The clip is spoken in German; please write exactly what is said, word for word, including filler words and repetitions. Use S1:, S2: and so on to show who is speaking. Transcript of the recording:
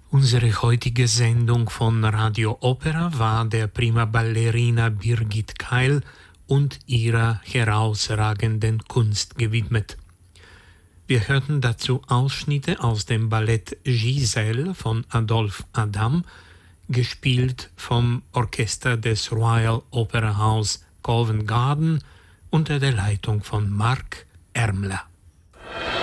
S1: Unsere heutige Sendung von Radio Opera war der prima Ballerina Birgit Keil und ihrer herausragenden Kunst gewidmet. Wir hörten dazu Ausschnitte aus dem Ballett Giselle von Adolphe Adam, gespielt vom Orchester des Royal Opera House Covent Garden unter der Leitung von Marc Ermler.